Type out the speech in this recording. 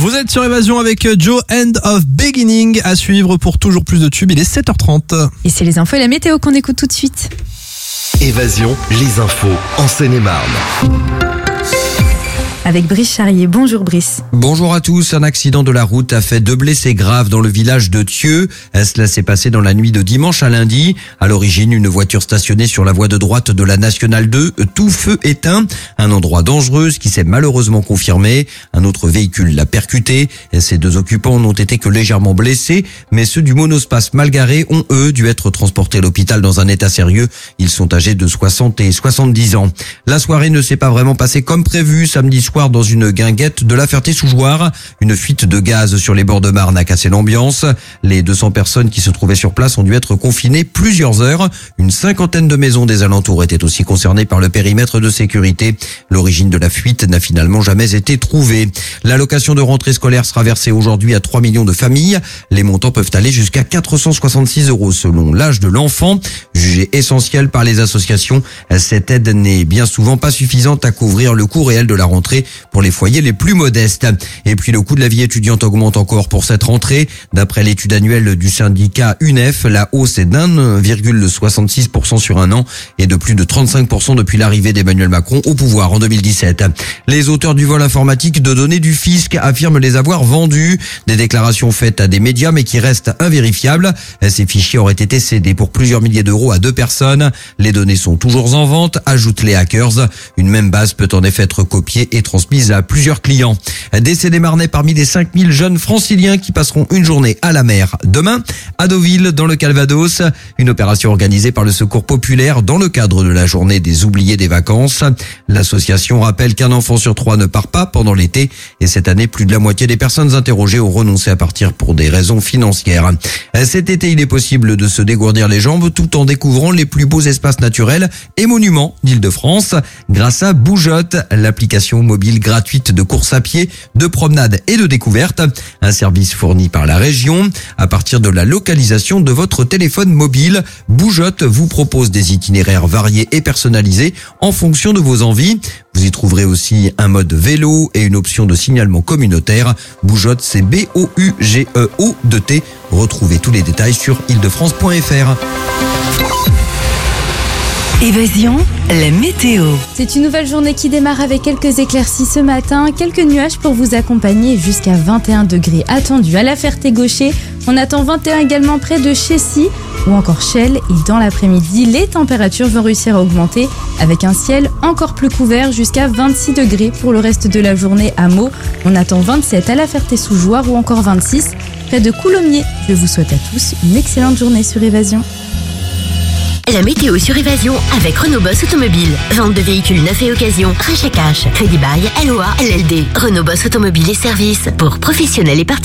Vous êtes sur Évasion avec Joe, End of Beginning à suivre pour toujours plus de tubes. Il est 7h30. Et c'est les infos et la météo qu'on écoute tout de suite. Évasion, les infos en Seine-et-Marne. Avec Brice Charrier. Bonjour Brice. Bonjour à tous. Un accident de la route a fait 2 blessés graves dans le village de Thieux. Cela s'est passé dans la nuit de dimanche à lundi. À l'origine, une voiture stationnée sur la voie de droite de la Nationale 2, tout feu éteint. Un endroit dangereux, ce qui s'est malheureusement confirmé. Un autre véhicule l'a percuté. Ces 2 occupants n'ont été que légèrement blessés, mais ceux du monospace mal garé ont, eux, dû être transportés à l'hôpital dans un état sérieux. Ils sont âgés de 60 et 70 ans. La soirée ne s'est pas vraiment passée comme prévu. Samedi soir, dans une guinguette de la Ferté-sous-Jouarre, une fuite de gaz sur les bords de Marne a cassé l'ambiance. Les 200 personnes qui se trouvaient sur place ont dû être confinées plusieurs heures. Une 50aine de maisons des alentours étaient aussi concernées par le périmètre de sécurité. L'origine de la fuite n'a finalement jamais été trouvée. L'allocation de rentrée scolaire sera versée aujourd'hui à 3 millions de familles. Les montants peuvent aller jusqu'à 466 € selon l'âge de l'enfant. Jugée essentielle par les associations, cette aide n'est bien souvent pas suffisante à couvrir le coût réel de la rentrée pour les foyers les plus modestes. Et puis le coût de la vie étudiante augmente encore pour cette rentrée. D'après l'étude annuelle du syndicat UNEF, la hausse est d'1,66% sur un an et de plus de 35% depuis l'arrivée d'Emmanuel Macron au pouvoir en 2017. Les auteurs du vol informatique de données du fisc affirment les avoir vendus. Des déclarations faites à des médias mais qui restent invérifiables. Ces fichiers auraient été cédés pour plusieurs milliers d'euros à 2 personnes. Les données sont toujours en vente, ajoutent les hackers. Une même base peut en effet être copiée et transmise à plusieurs clients. Décès des Marnais parmi les 5000 jeunes franciliens qui passeront une journée à la mer demain à Deauville dans le Calvados. Une opération organisée par le Secours populaire dans le cadre de la journée des oubliés des vacances. L'association rappelle qu'un enfant sur 3 ne part pas pendant l'été et cette année, plus de la moitié des personnes interrogées ont renoncé à partir pour des raisons financières. Cet été, il est possible de se dégourdir les jambes tout en découvrant les plus beaux espaces naturels et monuments d'Île-de-France grâce à Bougeotte, l'application mobile gratuite de course à pied, de promenade et de découverte. Un service fourni par la région. À partir de la localisation de votre téléphone mobile, Bougeotte vous propose des itinéraires variés et personnalisés en fonction de vos envies. Vous y trouverez aussi un mode vélo et une option de signalement communautaire. Bougeotte, c'est BOUGEO2T. Retrouvez tous les détails sur île-de-france.fr. Évasion, la météo. C'est une nouvelle journée qui démarre avec quelques éclaircies ce matin, quelques nuages pour vous accompagner jusqu'à 21 degrés attendus à la Ferté-Gaucher. On attend 21 également près de Chessy ou encore Chelles. Et dans l'après-midi, les températures vont réussir à augmenter avec un ciel encore plus couvert jusqu'à 26 degrés pour le reste de la journée à Meaux. On attend 27 à la Ferté-sous-Jouarre ou encore 26 près de Coulommiers. Je vous souhaite à tous une excellente journée sur Évasion. La météo sur Évasion avec Renault Boss Automobile. Vente de véhicules neufs et occasion, rachat cash, crédit bail, LOA, LLD. Renault Boss Automobile et services pour professionnels et particuliers.